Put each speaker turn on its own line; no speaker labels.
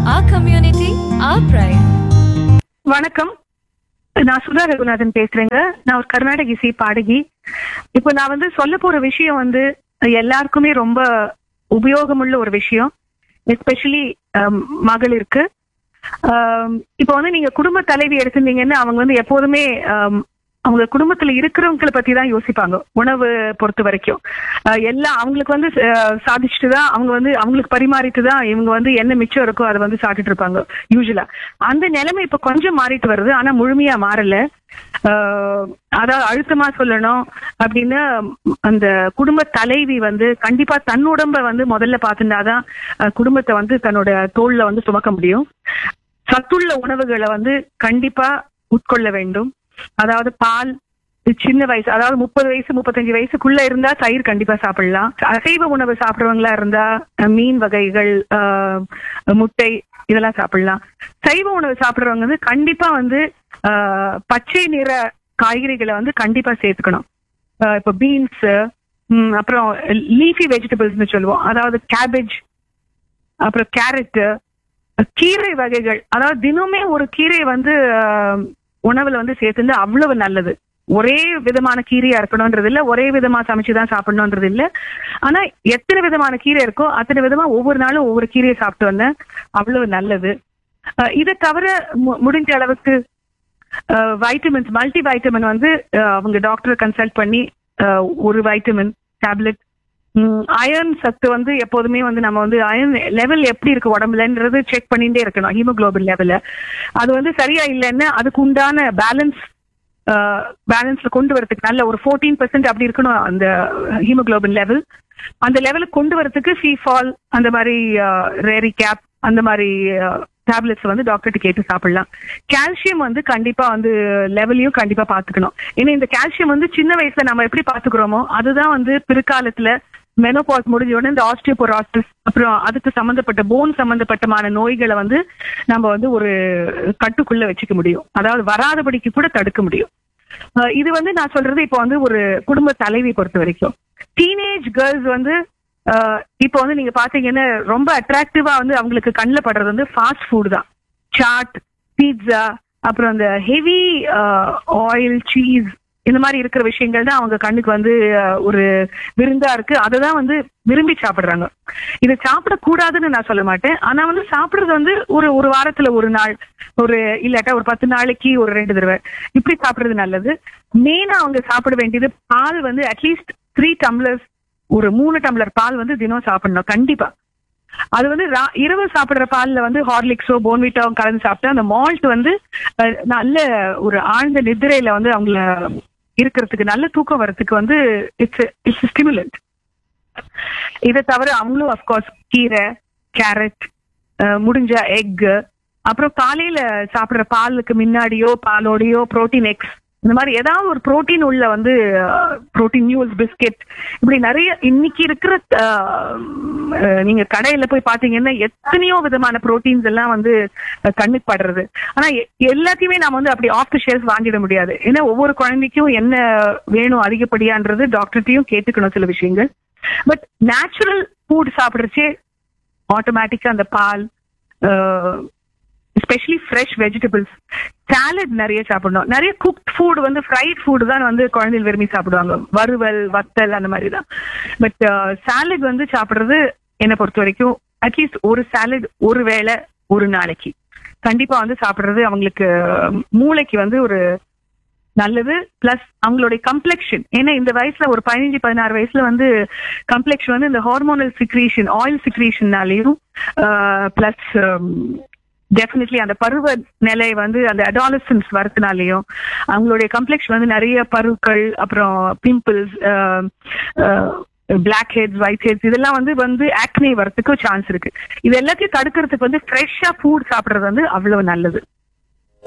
our community, our pride.
வணக்கம், நான் சுதா ரகுநாதன் பேசுறேங்க. நான் ஒரு கர்நாடக இசை பாடகி. இப்போ நான் சொல்ல போற விஷயம் எல்லாருக்குமே ரொம்ப உபயோகமுள்ள ஒரு விஷயம், எஸ்பெஷலி மகளிருக்கு. இப்போ நீங்க குடும்ப தலைவி எடுத்திருந்தீங்கன்னா அவங்க எப்போதுமே அவங்க குடும்பத்துல இருக்கிறவங்களை பத்தி தான் யோசிப்பாங்க. உணவு பொறுத்த வரைக்கும் எல்லாம் அவங்களுக்கு சாதிச்சுட்டுதான் அவங்க அவங்களுக்கு பரிமாறிட்டு தான் இவங்க என்ன மிச்சம் இருக்கோ அதை சாப்பிட்டுட்டு இருப்பாங்க யூஸ்வலா. அந்த நிலைமை இப்ப கொஞ்சம் மாறிட்டு வருது, ஆனா முழுமையா மாறல. அதாவது அழுத்தமா சொல்லணும் அப்படின்னு அந்த குடும்ப தலைவி கண்டிப்பா தன் உடம்ப முதல்ல பார்த்துட்டாதான் குடும்பத்தை தன்னோட தோல்ல சுமக்க முடியும். சத்துள்ள உணவுகளை கண்டிப்பா உட்கொள்ள வேண்டும். அதாவது பால், சின்ன வயசு, அதாவது 30 வயசு 35 வயசுக்குள்ள இருந்தா தயிர் கண்டிப்பா சாப்பிடலாம். அசைவ உணவு சாப்பிடுறவங்களா இருந்தா மீன் வகைகள், முட்டை இதெல்லாம் சாப்பிடலாம். சைவ உணவு சாப்பிடுறவங்க கண்டிப்பா பச்சை நிற காய்கறிகளை கண்டிப்பா சேர்த்துக்கணும். இப்போ பீன்ஸ், அப்புறம் லீஃபி வெஜிடபிள்ஸ்னு சொல்லுவோம், அதாவது கேபேஜ், அப்புறம் கேரட், கீரை வகைகள். அதாவது தினமே ஒரு கீரை உணவுல சேர்த்துந்து அவ்வளவு நல்லது. ஒரே விதமான கீரையா இருக்கணும்ன்றது இல்ல, ஒரே விதமா சமைச்சுதான் சாப்பிடணும்ன்றது இல்ல. ஆனா எத்தனை விதமான கீரை இருக்கோ அத்தனை விதமா ஒவ்வொரு நாளும் ஒவ்வொரு கீரையை சாப்பிட்டு வந்தேன், அவ்வளவு நல்லது. இதை தவிர முடிஞ்ச அளவுக்கு வைட்டமின்ஸ், மல்டி வைட்டமின் அவங்க டாக்டரை கன்சல்ட் பண்ணி ஒரு வைட்டமின் டேப்லெட், அயர்ன் சத்து எப்போதுமே நம்ம அயர்ன் லெவல் எப்படி இருக்கு உடம்புலன்றது செக் பண்ணிட்டே இருக்கணும். ஹீமோகுளோபின் லெவல அது சரியா இல்லைன்னு அதுக்கு உண்டான பேலன்ஸ்ல கொண்டு வரதுக்கு நல்ல ஒரு 14% அப்படி இருக்கணும் அந்த ஹீமோகுளோபின் லெவல். அந்த லெவலுக்கு கொண்டு வரதுக்கு ஃபீஃபால், அந்த மாதிரி ரேரி கேப், அந்த மாதிரி டேப்லெட்ஸ் டாக்டர்கிட்ட கேட்டு சாப்பிடலாம். கால்சியம் கண்டிப்பா லெவலையும் கண்டிப்பா பாத்துக்கணும். ஏன்னா இந்த கால்சியம் சின்ன வயசுல நம்ம எப்படி பாத்துக்கிறோமோ அதுதான் பிற்காலத்துல மெனோபாஸ் முடிஞ்ச உடனே இந்த ஆஸ்டியோபோரோசிஸ், அப்புறம் அதுக்கு சம்பந்தப்பட்ட போன் சம்பந்தப்பட்டமான நோய்களை நம்ம ஒரு கட்டுக்குள்ள வச்சுக்க முடியும், அதாவது வராதபடிக்கு கூட தடுக்க முடியும். இது நான் சொல்றது இப்போ ஒரு குடும்ப தலைவி பொறுத்த வரைக்கும். டீனேஜ் கேர்ள்ஸ் இப்போ நீங்க பாத்தீங்கன்னா ரொம்ப அட்ராக்டிவா அவங்களுக்கு கண்ணில் படுறது ஃபாஸ்ட் ஃபுட் தான். சாட், பீட்சா, அப்புறம் அந்த ஹெவி ஆயில், சீஸ், இந்த மாதிரி இருக்கிற விஷயங்கள் தான் அவங்க கண்ணுக்கு ஒரு விருந்தா இருக்கு. அததான் விரும்பி சாப்பிடுறாங்க. இதை சாப்பிடக்கூடாதுன்னு நான் சொல்ல மாட்டேன், ஆனா சாப்பிடுறது ஒரு வாரத்துல ஒரு நாள், ஒரு இல்லாட்டா ஒரு 10 நாளைக்கு ஒரு 2 தடவை இப்படி சாப்பிடுறது நல்லது. மெயினா அவங்க சாப்பிட வேண்டியது பால் அட்லீஸ்ட் 3 டம்ளர்ஸ், ஒரு 3 டம்ளர் பால் தினம் சாப்பிடணும் கண்டிப்பா. அது இரவு சாப்பிடுற பால்ல ஹார்லிக்ஸோ போன்விட்டாவோ கலந்து சாப்பிட்டா அந்த மால்ட் நல்ல ஒரு ஆழ்ந்த நிதிரையில அவங்கள இருக்கிறதுக்கு, நல்ல தூக்கம் வர்றதுக்கு இட்ஸ் ஸ்டிமுலண்ட். இதை தவிர அவங்களும் அப்கோர்ஸ் கீரை, கேரட், முடிஞ்ச எக், அப்புறம் காலையில சாப்பிடுற பாலுக்கு முன்னாடியோ பாலோடையோ புரோட்டீன் எக்ஸ், இந்த மாதிரி ஏதாவது ஒரு புரோட்டீன் உள்ள புரோட்டீன் நியூஸ், பிஸ்கெட், இப்படி நிறைய இன்னைக்கு இருக்கிற நீங்க கடையில போய் பாத்தீங்கன்னா எத்தனையோ விதமான புரோட்டீன்ஸ் எல்லாம் கண்ணுக்கு படுறது. ஆனா எல்லாத்தையுமே நாம அப்படி ஆஃப் தி ஷெல்ஃப் வாங்கிட முடியாது. ஏன்னா ஒவ்வொரு குழந்தைக்கும் என்ன வேணும் அதிகப்படியான்றது டாக்டர்கிட்டையும் கேட்டுக்கணும் சில விஷயங்கள். பட் நேச்சுரல் ஃபுட் சாப்பிடுறச்சே ஆட்டோமேட்டிக்கா அந்த பால், எஸ்பெஷலி ஃப்ரெஷ் வெஜிடபிள்ஸ், சாலட் நிறைய சாப்பிடணும். நிறைய குக்ட் ஃபுட் ஃப்ரைட் ஃபுட் தான் குழந்தைகள் விரும்பி சாப்பிடுவாங்க, வறுவல், வத்தல், அந்த மாதிரி தான். பட் சாலட் சாப்பிடுறது என்னை பொறுத்த வரைக்கும் அட்லீஸ்ட் ஒரு சாலட் ஒரு வேளை ஒரு நாளைக்கு கண்டிப்பா சாப்பிடுறது அவங்களுக்கு மூளைக்கு ஒரு நல்லது. பிளஸ் அவங்களுடைய கம்ப்ளெக்ஷன், ஏன்னா இந்த வயசுல ஒரு 15-16 வயசுல கம்ப்ளெக்ஷன் இந்த ஹார்மோனல் சிக்ரீஷன், ஆயில் சிக்ரீஷன்னாலையும் பிளஸ் டெஃபினெட்லி அந்த பருவ நிலை அந்த அடாலசன்ஸ் வரதுனாலையும் அவங்களுடைய கம்ப்ளெக்ஷன் நிறைய பருக்கள், அப்புறம் pimples, black heads, white heads, இதெல்லாம் ஆக்னே வரதுக்கு சான்ஸ் இருக்கு. இது எல்லாத்தையும் தடுக்கிறதுக்கு ஃப்ரெஷ்ஷா ஃபுட் சாப்பிடுறது அவ்வளவு நல்லது.